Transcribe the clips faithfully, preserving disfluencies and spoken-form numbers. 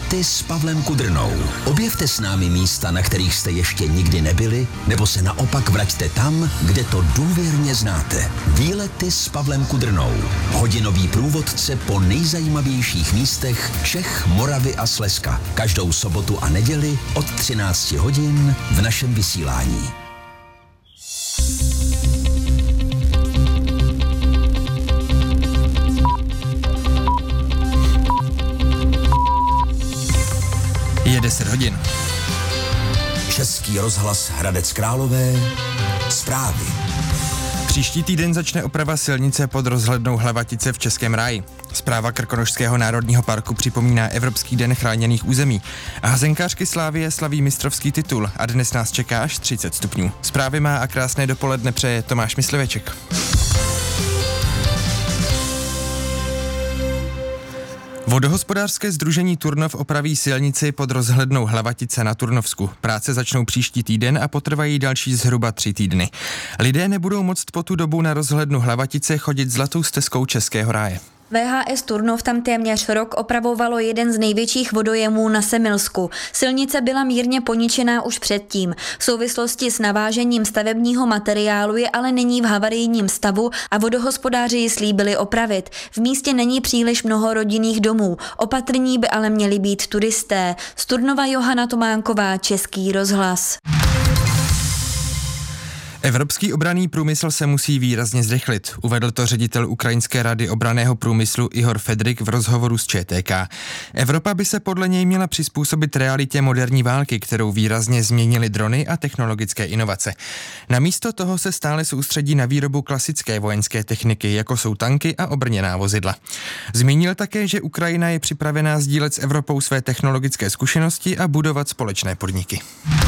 Výlety s Pavlem Kudrnou. Objevte s námi místa, na kterých jste ještě nikdy nebyli, nebo se naopak vraťte tam, kde to důvěrně znáte. Výlety s Pavlem Kudrnou. Hodinový průvodce po nejzajímavějších místech Čech, Moravy a Slezska. Každou sobotu a neděli od třináct hodin v našem vysílání. Je deset hodin. Český rozhlas Hradec Králové. Zprávy. Příští týden začne oprava silnice pod rozhlednou Hlavatice v Českém ráji. Správa Krkonošského národního parku připomíná Evropský den chráněných území. A hazenkářky Slávie slaví mistrovský titul a dnes nás čeká až třicet stupňů. Zprávy má a krásné dopoledne přeje Tomáš Mysliveček. Vodohospodářské sdružení Turnov opraví silnici pod rozhlednou Hlavatice na Turnovsku. Práce začnou příští týden a potrvají další zhruba tři týdny. Lidé nebudou moct po tu dobu na rozhlednu Hlavatice chodit zlatou stezkou Českého ráje. V H S Turnov tam téměř rok opravovalo jeden z největších vodojemů na Semilsku. Silnice byla mírně poničená už předtím. V souvislosti s navážením stavebního materiálu je ale nyní v havarijním stavu a vodohospodáři ji slíbili opravit. V místě není příliš mnoho rodinných domů. Opatrní by ale měli být turisté. Z Turnova Johana Tománková, Český rozhlas. Evropský obranný průmysl se musí výrazně zrychlit, uvedl to ředitel Ukrajinské rady obranného průmyslu Ihor Fedrik v rozhovoru s Č T K. Evropa by se podle něj měla přizpůsobit realitě moderní války, kterou výrazně změnily drony a technologické inovace. Namísto toho se stále soustředí na výrobu klasické vojenské techniky, jako jsou tanky a obrněná vozidla. Zmínil také, že Ukrajina je připravená sdílet s Evropou své technologické zkušenosti a budovat společné podniky.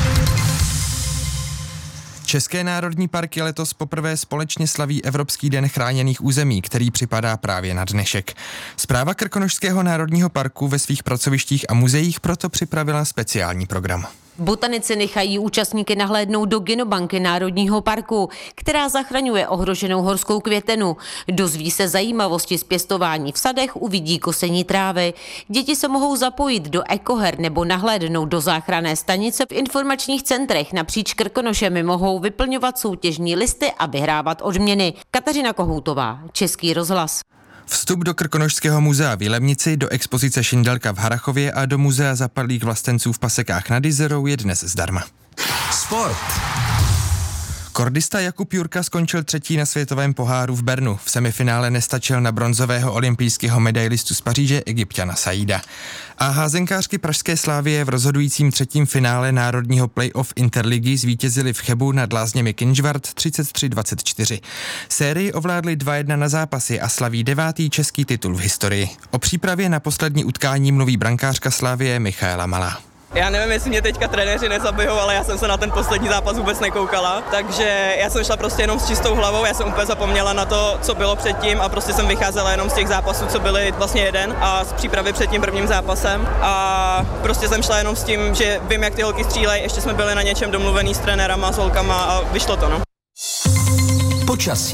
České národní parky letos poprvé společně slaví Evropský den chráněných území, který připadá právě na dnešek. Správa Krkonošského národního parku ve svých pracovištích a muzeích proto připravila speciální program. Botanici nechají účastníky nahlédnout do genobanky Národního parku, která zachraňuje ohroženou horskou květenu. Dozví se zajímavosti z pěstování v sadech, uvidí kosení trávy. Děti se mohou zapojit do ekoher nebo nahlédnout do záchranné stanice. V informačních centrech napříč Krkonošemi mohou vyplňovat soutěžní listy a vyhrávat odměny. Kateřina Kohoutová, Český rozhlas. Vstup do Krkonošského muzea v Jilemnici, do expozice Šindelka v Harrachově a do muzea zapadlých vlastenců v Pasekách nad Jizerou je dnes zdarma. Sport. Kordista Jakub Jurka skončil třetí na světovém poháru v Bernu. V semifinále nestačil na bronzového olympijského medailistu z Paříže Egypťana Saída. A házenkářky pražské Slávie v rozhodujícím třetím finále národního playoff Interligy zvítězili v Chebu nad Lázněmi Kynžvart třicet tři dvacet čtyři. Sérii ovládli dva jedna na zápasy a slaví devátý český titul v historii. O přípravě na poslední utkání mluví brankářka Slávie Michaela Malá. Já nevím, jestli mě teďka trenéři nezabijou, ale já jsem se na ten poslední zápas vůbec nekoukala, takže já jsem šla prostě jenom s čistou hlavou, já jsem úplně zapomněla na to, co bylo předtím a prostě jsem vycházela jenom z těch zápasů, co byly vlastně jeden a z přípravy před tím prvním zápasem a prostě jsem šla jenom s tím, že vím, jak ty holky střílejí, ještě jsme byli na něčem domluvený s trenérama, s holkama a vyšlo to, no. Počasí.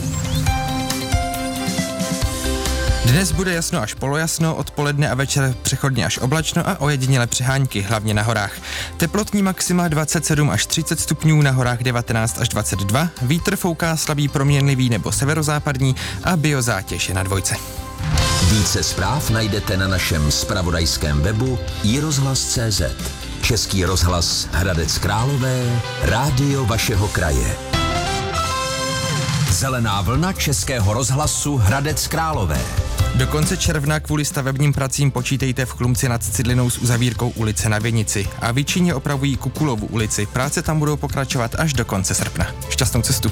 Dnes bude jasno až polojasno, odpoledne a večer přechodně až oblačno a ojedinělé přehánky, hlavně na horách. Teplotní maxima dvacet sedm až třicet stupňů, na horách devatenáct až dvacet dva, vítr fouká slabý proměnlivý nebo severozápadní a biozátěž je na dvojce. Více zpráv najdete na našem zpravodajském webu i rozhlas tečka cé zet. Český rozhlas Hradec Králové, rádio vašeho kraje. Zelená vlna Českého rozhlasu Hradec Králové. Do konce června kvůli stavebním pracím počítejte v Chlumci nad Cidlinou s uzavírkou ulice na Věnici a v Jičíně opravují Kukulovu ulici. Práce tam budou pokračovat až do konce srpna. Šťastnou cestu.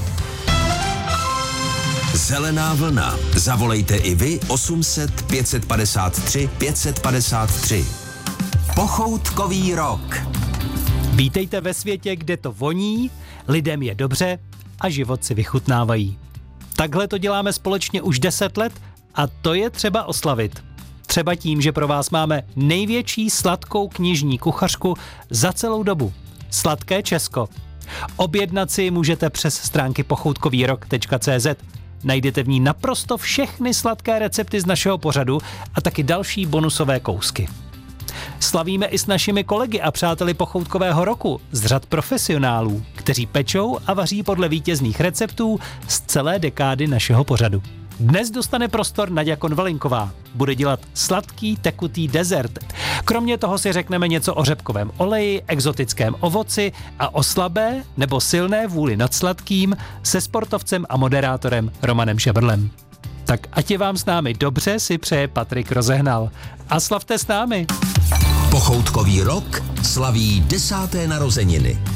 Zelená vlna. Zavolejte i vy osm set pět set padesát tři pět set padesát tři. Pochoutkový rok. Vítejte ve světě, kde to voní, lidem je dobře a život si vychutnávají. Takhle to děláme společně už deset let a to je třeba oslavit. Třeba tím, že pro vás máme největší sladkou knižní kuchařku za celou dobu. Sladké Česko. Objednat si můžete přes stránky pochoutkový rok tečka cé zet. Najdete v ní naprosto všechny sladké recepty z našeho pořadu a taky další bonusové kousky. Slavíme i s našimi kolegy a přáteli pochoutkového roku z řad profesionálů, kteří pečou a vaří podle vítězných receptů z celé dekády našeho pořadu. Dnes dostane prostor Naďa Konvalinková. Bude dělat sladký tekutý dezert. Kromě toho si řekneme něco o řepkovém oleji, exotickém ovoci a o slabé nebo silné vůli nad sladkým se sportovcem a moderátorem Romanem Šebrlem. Tak ať je vám s námi dobře, si přeje Patrik Rozehnal. A slavte s námi! Pochoutkový rok slaví desáté narozeniny.